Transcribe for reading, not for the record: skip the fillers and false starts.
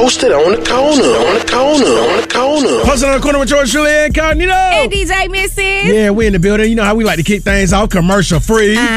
Posted on the corner. Posted on the corner with George Julian Incognito. And DJ Missy. Yeah, we in the building. You know how we like to kick things off commercial free.